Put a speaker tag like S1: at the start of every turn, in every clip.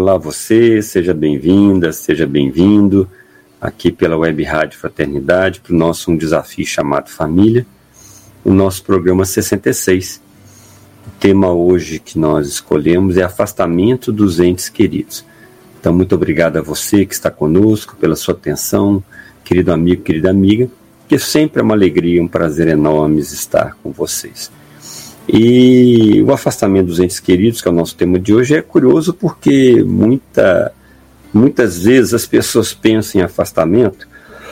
S1: Olá você, seja bem-vinda, seja bem-vindo aqui pela Web Rádio Fraternidade para o nosso desafio chamado Família, o nosso programa 66. O tema hoje que nós escolhemos é afastamento dos entes queridos. Então, muito obrigado a você que está conosco pela sua atenção, querido amigo, querida amiga, que sempre é uma alegria, um prazer enorme estar com vocês. E o afastamento dos entes queridos, que é o nosso tema de hoje, é curioso porque muitas vezes as pessoas pensam em afastamento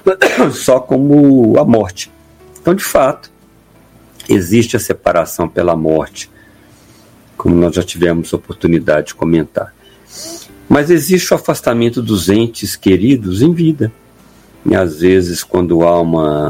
S1: só como a morte. Então, de fato, existe a separação pela morte, como nós já tivemos oportunidade de comentar. Mas existe o afastamento dos entes queridos em vida. E às vezes, quando há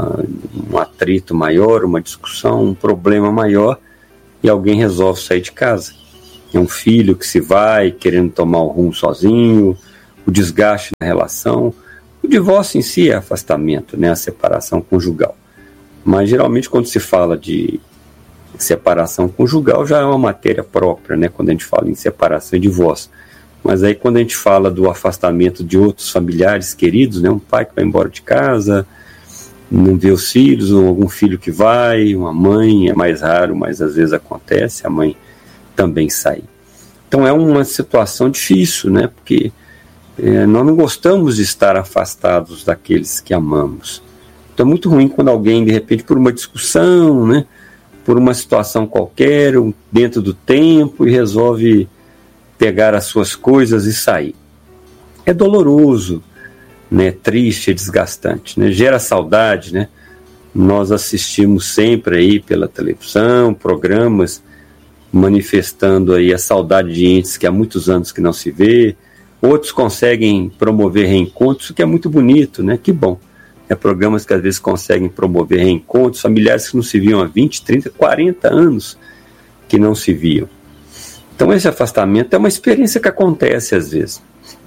S1: um atrito maior, uma discussão, um problema maior, e alguém resolve sair de casa. É um filho que se vai querendo tomar o rumo sozinho, o desgaste na relação. O divórcio em si é afastamento, né? A separação conjugal. Mas geralmente quando se fala de separação conjugal já é uma matéria própria, né? Quando a gente fala em separação e divórcio. Mas aí quando a gente fala do afastamento de outros familiares queridos, né? Um pai que vai embora de casa, não vê os filhos, ou algum filho que vai, uma mãe, é mais raro, mas às vezes acontece, a mãe também sai. Então é uma situação difícil, né? Porque nós não gostamos de estar afastados daqueles que amamos. Então é muito ruim quando alguém, de repente, por uma discussão, né? Por uma situação qualquer, dentro do tempo, e resolve pegar as suas coisas e sair. É doloroso, né, triste, desgastante, né, gera saudade, né? Nós assistimos sempre aí pela televisão, programas manifestando aí a saudade de entes que há muitos anos que não se vê, outros conseguem promover reencontros, o que é muito bonito, né? Que bom. Programas que às vezes conseguem promover reencontros, familiares que não se viam há 20, 30, 40 anos que não se viam. Então esse afastamento é uma experiência que acontece às vezes.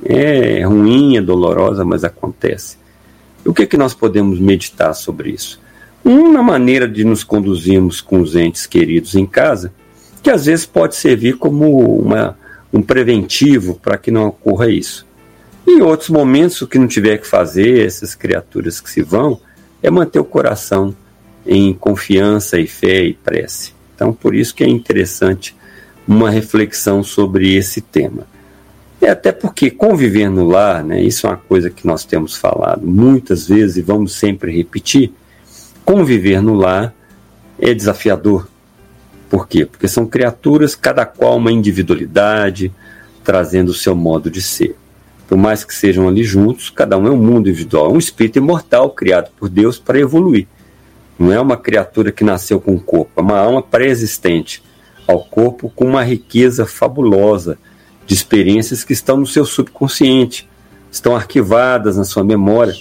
S1: É ruim, é dolorosa, mas acontece. E o que nós podemos meditar sobre isso? Uma maneira de nos conduzirmos com os entes queridos em casa, que às vezes pode servir como um preventivo para que não ocorra isso. Em outros momentos, o que não tiver que fazer, essas criaturas que se vão, é manter o coração em confiança e fé e prece. Então, por isso que é interessante uma reflexão sobre esse tema. Até porque conviver no lar, né, isso é uma coisa que nós temos falado muitas vezes e vamos sempre repetir, conviver no lar é desafiador. Por quê? Porque são criaturas, cada qual uma individualidade, trazendo o seu modo de ser. Por mais que sejam ali juntos, cada um é um mundo individual, um espírito imortal criado por Deus para evoluir. Não é uma criatura que nasceu com um corpo, é uma alma pré-existente ao corpo com uma riqueza fabulosa de experiências que estão no seu subconsciente, estão arquivadas na sua memória,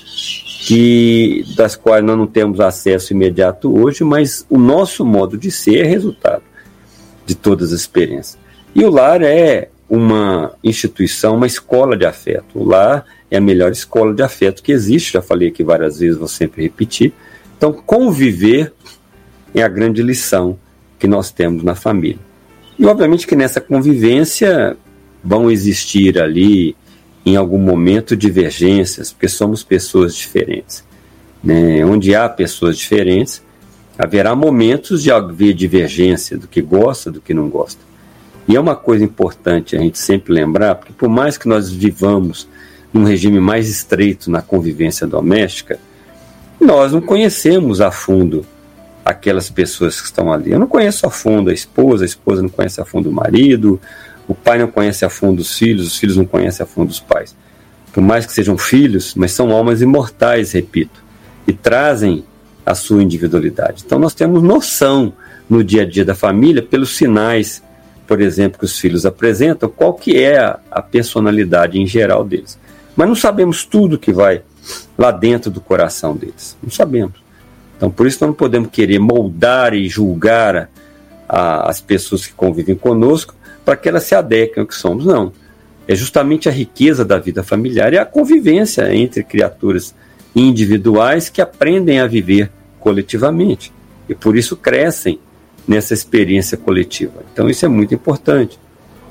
S1: das quais nós não temos acesso imediato hoje, mas o nosso modo de ser é resultado de todas as experiências. E o lar é uma instituição, uma escola de afeto. O lar é a melhor escola de afeto que existe, já falei aqui várias vezes, vou sempre repetir. Então, conviver é a grande lição que nós temos na família. E, obviamente, que nessa convivência vão existir ali, em algum momento, divergências, porque somos pessoas diferentes. Né? Onde há pessoas diferentes, haverá momentos de haver divergência do que gosta, do que não gosta. E é uma coisa importante a gente sempre lembrar, porque por mais que nós vivamos num regime mais estreito na convivência doméstica, nós não conhecemos a fundo aquelas pessoas que estão ali. Eu não conheço a fundo a esposa não conhece a fundo o marido, o pai não conhece a fundo os filhos não conhecem a fundo os pais. Por mais que sejam filhos, mas são almas imortais, repito, e trazem a sua individualidade. Então nós temos noção no dia a dia da família, pelos sinais, por exemplo, que os filhos apresentam, qual que é a personalidade em geral deles. Mas não sabemos tudo que vai lá dentro do coração deles. Não sabemos. Então, por isso, nós não podemos querer moldar e julgar as pessoas que convivem conosco para que elas se adequem ao que somos. Não. É justamente a riqueza da vida familiar e a convivência entre criaturas individuais que aprendem a viver coletivamente. E por isso crescem nessa experiência coletiva. Então, isso é muito importante.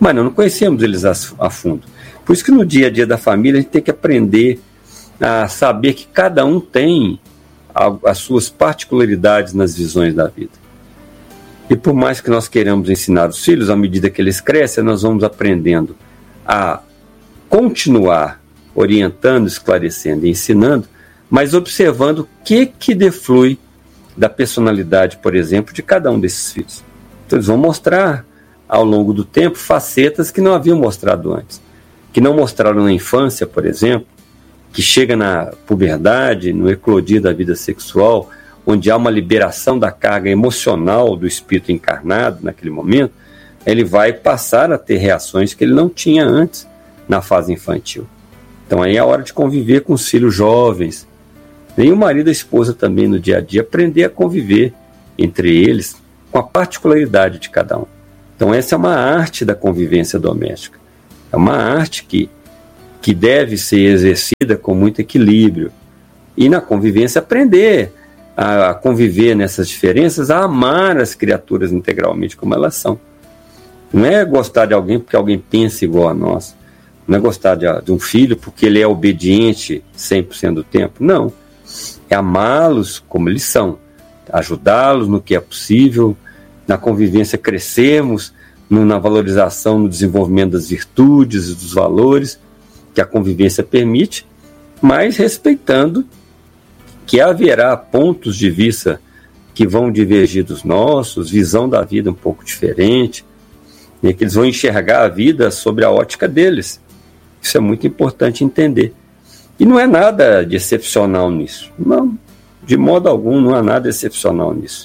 S1: mas não conhecemos eles a fundo. Por isso que no dia a dia da família a gente tem que aprender a saber que cada um tem as suas particularidades nas visões da vida. E por mais que nós queiramos ensinar os filhos, à medida que eles crescem, nós vamos aprendendo a continuar orientando, esclarecendo e ensinando, mas observando o que deflui da personalidade, por exemplo, de cada um desses filhos. Então eles vão mostrar, ao longo do tempo, facetas que não haviam mostrado antes, que não mostraram na infância, por exemplo, que chega na puberdade, no eclodir da vida sexual, onde há uma liberação da carga emocional do espírito encarnado naquele momento, ele vai passar a ter reações que ele não tinha antes na fase infantil. Então aí é a hora de conviver com os filhos jovens, e o marido e a esposa também no dia a dia aprender a conviver entre eles com a particularidade de cada um. Então essa é uma arte da convivência doméstica. É uma arte que deve ser exercida com muito equilíbrio. E na convivência aprender a conviver nessas diferenças, a amar as criaturas integralmente como elas são. Não é gostar de alguém porque alguém pensa igual a nós. Não é gostar de um filho porque ele é obediente 100% do tempo. Não. É amá-los como eles são. Ajudá-los no que é possível. Na convivência crescermos na valorização, no desenvolvimento das virtudes e dos valores que a convivência permite, mas respeitando que haverá pontos de vista que vão divergir dos nossos, visão da vida um pouco diferente, e que eles vão enxergar a vida sobre a ótica deles. Isso é muito importante entender. E não é nada de excepcional nisso. Não, de modo algum não há nada excepcional nisso.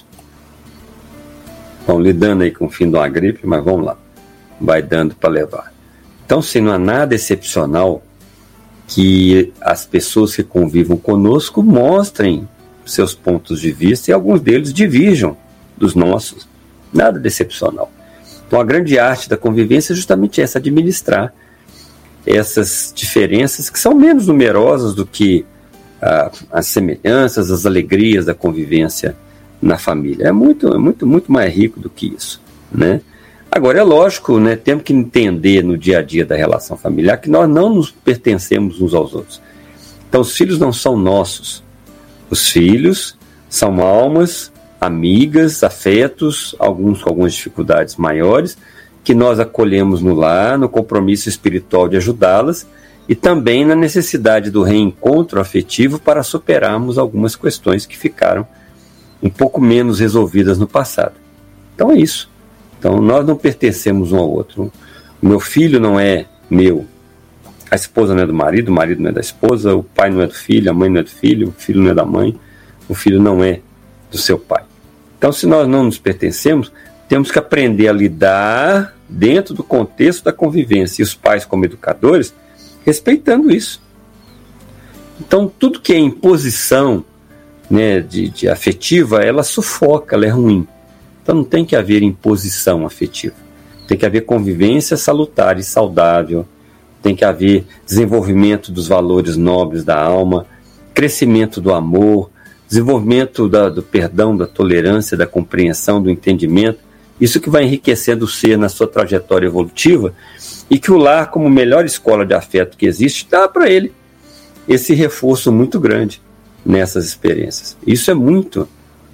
S1: Estão lidando aí com o fim de uma gripe, mas vamos lá. Vai dando para levar. Então, se não há nada excepcional, que as pessoas que convivam conosco mostrem seus pontos de vista e alguns deles divirjam dos nossos. Nada de excepcional. Então, a grande arte da convivência é justamente essa, administrar essas diferenças que são menos numerosas do que as semelhanças, as alegrias da convivência na família. É muito mais rico do que isso, né? Agora, é lógico, né, temos que entender no dia a dia da relação familiar que nós não nos pertencemos uns aos outros. Então, os filhos não são nossos. Os filhos são almas, amigas, afetos, alguns com algumas dificuldades maiores, que nós acolhemos no lar, no compromisso espiritual de ajudá-las e também na necessidade do reencontro afetivo para superarmos algumas questões que ficaram um pouco menos resolvidas no passado. Então é isso. Então nós não pertencemos um ao outro. O meu filho não é meu. A esposa não é do marido, o marido não é da esposa, o pai não é do filho, a mãe não é do filho, o filho não é da mãe, o filho não é do seu pai. Então, se nós não nos pertencemos, temos que aprender a lidar dentro do contexto da convivência, e os pais como educadores, respeitando isso. Então, tudo que é imposição, né, de afetiva, ela sufoca, ela é ruim. Então, não tem que haver imposição afetiva. Tem que haver convivência salutar e saudável, tem que haver desenvolvimento dos valores nobres da alma, crescimento do amor, desenvolvimento do perdão, da tolerância, da compreensão, do entendimento. Isso que vai enriquecendo o ser na sua trajetória evolutiva, e que o lar, como melhor escola de afeto que existe, dá para ele esse reforço muito grande nessas experiências. Isso é muito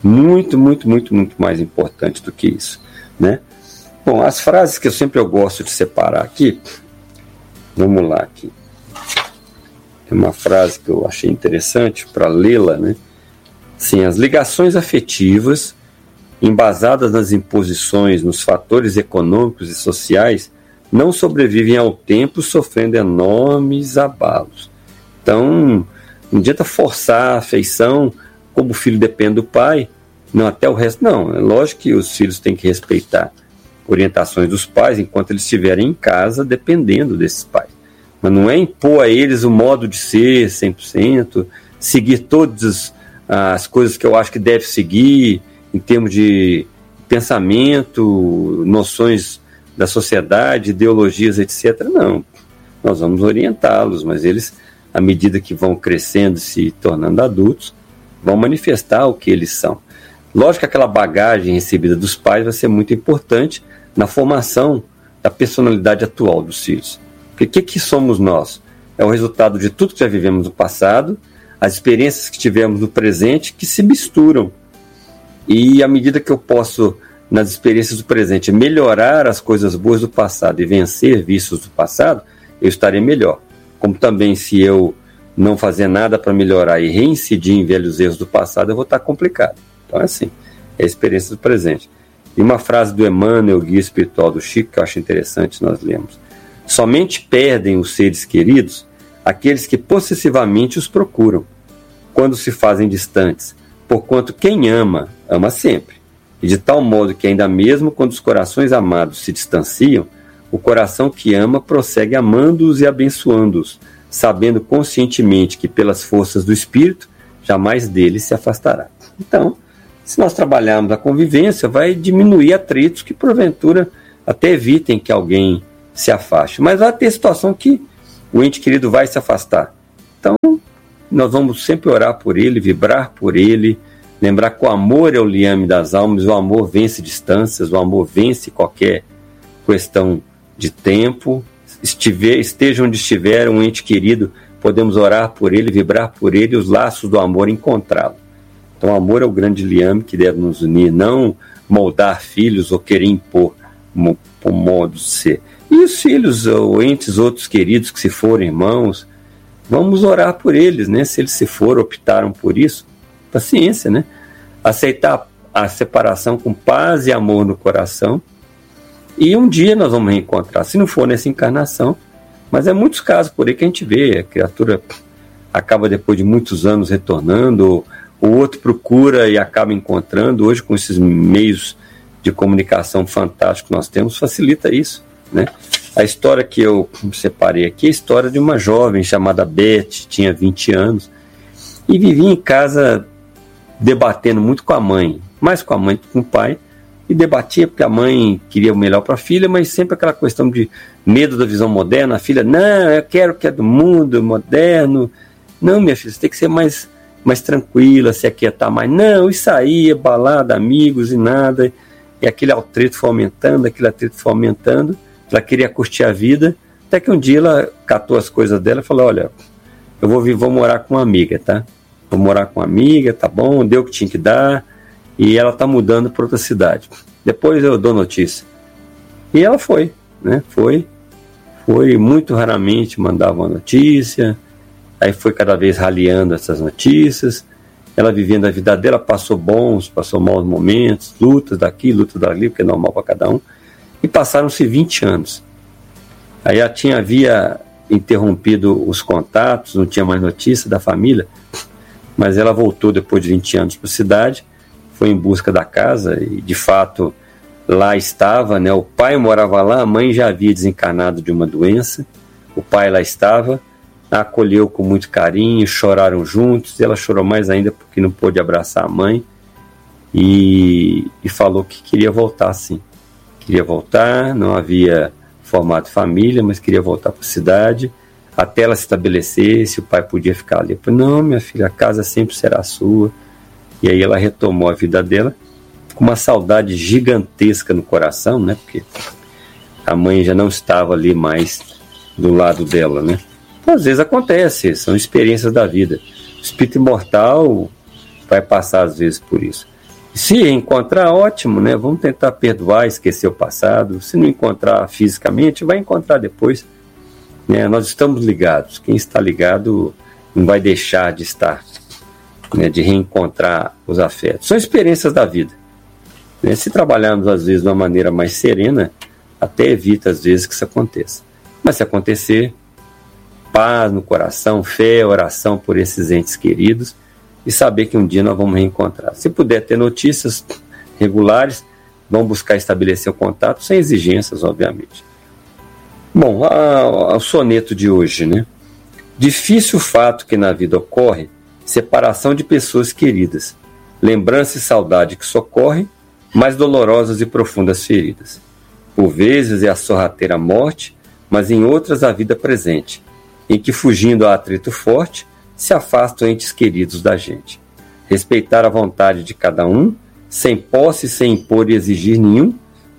S1: mais importante do que isso, né? Bom, as frases que eu gosto de separar aqui, vamos lá aqui. Tem uma frase que eu achei interessante para lê-la, né? Sim, as ligações afetivas, embasadas nas imposições, nos fatores econômicos e sociais, não sobrevivem ao tempo, sofrendo enormes abalos. Então, não adianta forçar a afeição, como o filho depende do pai, não, até o resto não. É lógico que os filhos têm que respeitar orientações dos pais enquanto eles estiverem em casa, dependendo desses pais. Mas não é impor a eles o modo de ser 100%, seguir todas as coisas que eu acho que deve seguir, em termos de pensamento, noções da sociedade, ideologias, etc. Não. Nós vamos orientá-los, mas eles, à medida que vão crescendo e se tornando adultos, vão manifestar o que eles são. Lógico que aquela bagagem recebida dos pais vai ser muito importante na formação da personalidade atual dos filhos. Porque o que somos nós? É o resultado de tudo que já vivemos no passado, as experiências que tivemos no presente, que se misturam. E à medida que eu posso, nas experiências do presente, melhorar as coisas boas do passado e vencer vícios do passado, eu estarei melhor. Como também, se eu não fazer nada para melhorar e reincidir em velhos erros do passado, eu vou estar complicado. Então é assim, é a experiência do presente. E uma frase do Emmanuel, guia espiritual do Chico, que eu acho interessante, nós lemos: somente perdem os seres queridos aqueles que possessivamente os procuram, quando se fazem distantes, porquanto quem ama, ama sempre. E de tal modo que ainda mesmo quando os corações amados se distanciam, o coração que ama prossegue amando-os e abençoando-os, sabendo conscientemente que pelas forças do Espírito, jamais deles se afastará. Então, se nós trabalharmos a convivência, vai diminuir atritos que porventura até evitem que alguém se afaste. Mas vai ter situação que o ente querido vai se afastar. Então, nós vamos sempre orar por ele, vibrar por ele, lembrar que o amor é o liame das almas, o amor vence distâncias, o amor vence qualquer questão de tempo. Esteja onde estiver um ente querido, podemos orar por ele, vibrar por ele e os laços do amor encontrá-lo. Então o amor é o grande liame que deve nos unir, não moldar filhos ou querer impor o modo de ser. E os filhos ou entes outros queridos que se forem irmãos, vamos orar por eles, né? Se eles se foram, optaram por isso, paciência, né? Aceitar a separação com paz e amor no coração. E um dia nós vamos reencontrar, se não for nessa encarnação, mas é muitos casos por aí que a gente vê, a criatura acaba depois de muitos anos retornando, o outro procura e acaba encontrando. Hoje, com esses meios de comunicação fantásticos que nós temos, facilita isso, né? A história que eu separei aqui é a história de uma jovem chamada Beth, tinha 20 anos, e vivia em casa debatendo muito com a mãe, mais com a mãe que com o pai, e debatia porque a mãe queria o melhor para a filha, mas sempre aquela questão de medo da visão moderna. A filha, não, eu quero que é do mundo moderno. Não, minha filha, você tem que ser mais tranquila, se aquietar mais. Não, isso aí é balada, amigos e nada. E aquele atrito foi aumentando, ela queria curtir a vida, até que um dia ela catou as coisas dela e falou: olha, eu vou morar com uma amiga, tá? Vou morar com uma amiga, tá bom, deu o que tinha que dar, e ela tá mudando para outra cidade. Depois eu dou notícia. E ela foi, né? Foi muito raramente mandava uma notícia, aí foi cada vez raliando essas notícias. Ela vivendo a vida dela, passou bons, passou maus momentos, lutas daqui, lutas dali, porque é normal para cada um. E passaram-se 20 anos. Aí ela havia interrompido os contatos, não tinha mais notícia da família, mas ela voltou depois de 20 anos para a cidade, foi em busca da casa e, de fato, lá estava, né? O pai morava lá, a mãe já havia desencarnado de uma doença, o pai lá estava, a acolheu com muito carinho, choraram juntos, e ela chorou mais ainda porque não pôde abraçar a mãe e falou que queria voltar sim. Queria voltar, não havia formado família, mas queria voltar para a cidade, até ela se estabelecer, se o pai podia ficar ali. Eu falei: não, minha filha, a casa sempre será sua. E aí ela retomou a vida dela, com uma saudade gigantesca no coração, né? Porque a mãe já não estava ali mais do lado dela, né? Então, às vezes acontece, são experiências da vida. O espírito imortal vai passar às vezes por isso. Se encontrar, ótimo, né? Vamos tentar perdoar, esquecer o passado. Se não encontrar fisicamente, vai encontrar depois, né? Nós estamos ligados. Quem está ligado não vai deixar de estar, né? De reencontrar os afetos. São experiências da vida, né? Se trabalharmos às vezes de uma maneira mais serena, até evita às vezes que isso aconteça. Mas se acontecer, paz no coração, fé, oração por esses entes queridos, e saber que um dia nós vamos reencontrar. Se puder ter notícias regulares, vamos buscar estabelecer o contato, sem exigências, obviamente. Bom, o soneto de hoje, né? Difícil fato que na vida ocorre, separação de pessoas queridas, lembrança e saudade que socorre, mais dolorosas e profundas feridas. Por vezes é a sorrateira morte, mas em outras a vida presente, em que, fugindo a atrito forte, se afastam entes queridos da gente. Respeitar a vontade de cada um, sem posse, sem impor e exigir nenhum,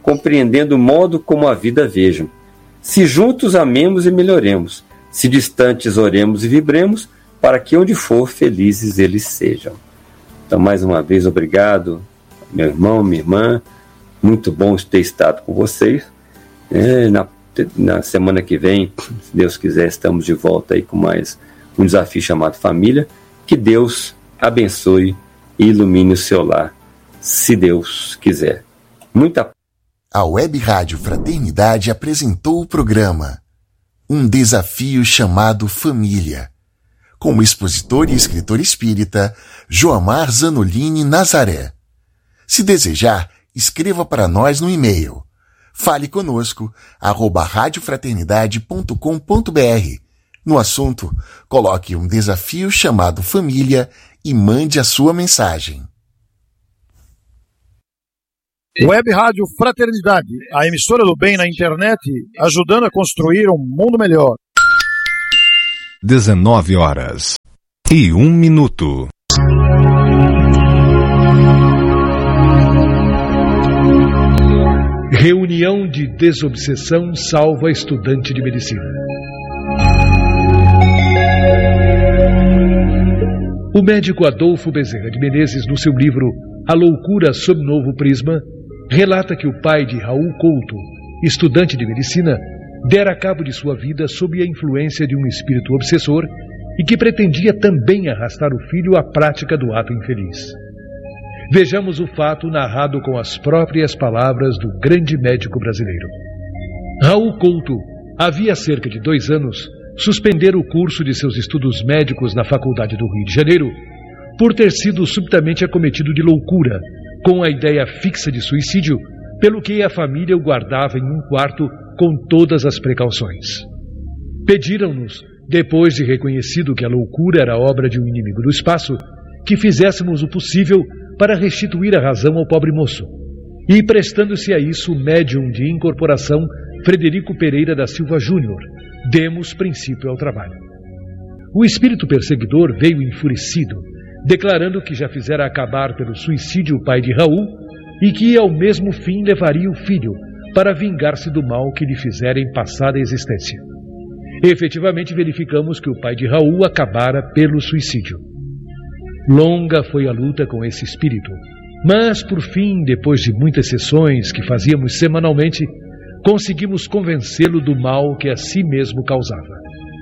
S1: compreendendo o modo como a vida vejam. Se juntos amemos e melhoremos, se distantes oremos e vibremos, para que onde for felizes eles sejam. Então, mais uma vez, obrigado, meu irmão, minha irmã. Muito bom ter estado com vocês. Na semana que vem, se Deus quiser, estamos de volta aí com mais um desafio chamado Família. Que Deus abençoe e ilumine o seu lar, se Deus quiser.
S2: A Web Rádio Fraternidade apresentou o programa Um Desafio Chamado Família, com o expositor e escritor espírita Joamar Zanolini Nazaré. Se desejar, escreva para nós no e-mail. Fale conosco, @radiofraternidade.com.br. No assunto, coloque um desafio chamado Família e mande a sua mensagem.
S3: Web Rádio Fraternidade, a emissora do bem na internet, ajudando a construir um mundo melhor.
S4: 19h01.
S5: Reunião de desobsessão salva estudante de medicina. O médico Adolfo Bezerra de Menezes, no seu livro A Loucura sob Novo Prisma, relata que o pai de Raul Couto, estudante de medicina, dera cabo de sua vida sob a influência de um espírito obsessor e que pretendia também arrastar o filho à prática do ato infeliz. Vejamos o fato narrado com as próprias palavras do grande médico brasileiro. Raul Couto havia cerca de 2 anos suspendera o curso de seus estudos médicos na Faculdade do Rio de Janeiro por ter sido subitamente acometido de loucura, com a ideia fixa de suicídio, pelo que a família o guardava em um quarto com todas as precauções. Pediram-nos, depois de reconhecido que a loucura era obra de um inimigo do espaço, que fizéssemos o possível para restituir a razão ao pobre moço. E prestando-se a isso o médium de incorporação Frederico Pereira da Silva Júnior, demos princípio ao trabalho. O espírito perseguidor veio enfurecido, declarando que já fizera acabar pelo suicídio o pai de Raul e que ao mesmo fim levaria o filho para vingar-se do mal que lhe fizera em passada existência. Efetivamente verificamos que o pai de Raul acabara pelo suicídio. Longa foi a luta com esse espírito, mas por fim, depois de muitas sessões que fazíamos semanalmente, conseguimos convencê-lo do mal que a si mesmo causava.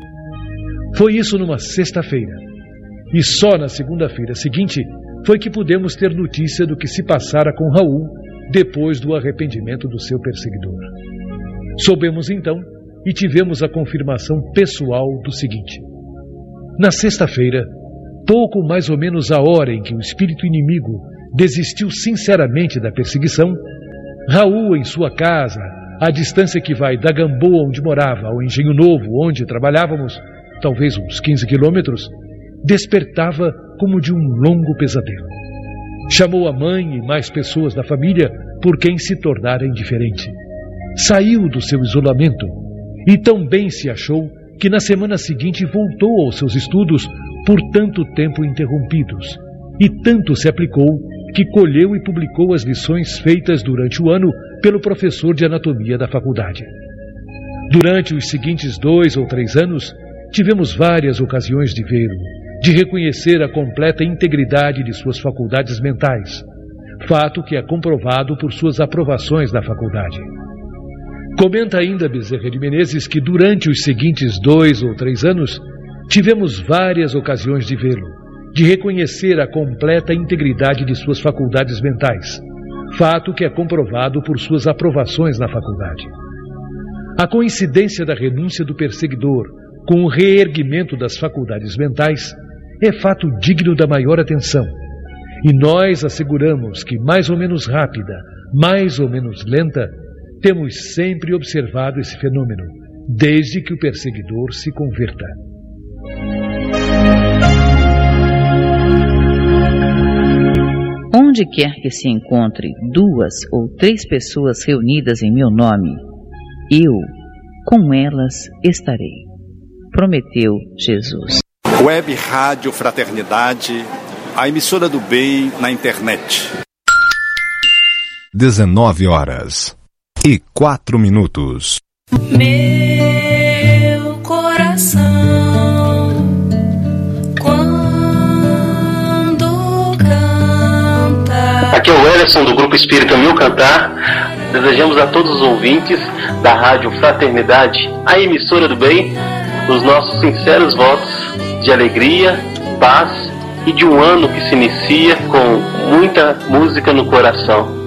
S5: Foi isso numa sexta-feira, e só na segunda-feira seguinte foi que pudemos ter notícia do que se passara com Raul depois do arrependimento do seu perseguidor. Soubemos então e tivemos a confirmação pessoal do seguinte: na sexta-feira, pouco mais ou menos a hora em que o espírito inimigo desistiu sinceramente da perseguição, Raul, em sua casa, à distância que vai da Gamboa, onde morava, ao Engenho Novo, onde trabalhávamos, talvez uns 15 quilômetros, despertava como de um longo pesadelo. Chamou a mãe e mais pessoas da família por quem se tornara indiferente. Saiu do seu isolamento e tão bem se achou que na semana seguinte voltou aos seus estudos por tanto tempo interrompidos, e tanto se aplicou que colheu e publicou as lições feitas durante o ano pelo professor de anatomia da faculdade. Durante os seguintes 2 ou 3 anos, tivemos várias ocasiões de vê-lo, de reconhecer a completa integridade de suas faculdades mentais, fato que é comprovado por suas aprovações na faculdade. Comenta ainda Bezerra de Menezes que durante os seguintes 2 ou 3 anos, tivemos várias ocasiões de vê-lo, de reconhecer a completa integridade de suas faculdades mentais, fato que é comprovado por suas aprovações na faculdade. A coincidência da renúncia do perseguidor com o reerguimento das faculdades mentais é fato digno da maior atenção, e nós asseguramos que, mais ou menos rápida, mais ou menos lenta, temos sempre observado esse fenômeno, desde que o perseguidor se converta.
S6: Onde quer que se encontre 2 ou 3 pessoas reunidas em meu nome, eu com elas estarei. Prometeu Jesus.
S7: Web Rádio Fraternidade, a emissora do bem na internet.
S4: 19h. 1h04.
S8: Meu coração, quando canta.
S9: Aqui é o Ellison do Grupo Espírita Meu Cantar. Desejamos a todos os ouvintes da Rádio Fraternidade, a emissora do bem, os nossos sinceros votos de alegria, paz e de um ano que se inicia com muita música no coração.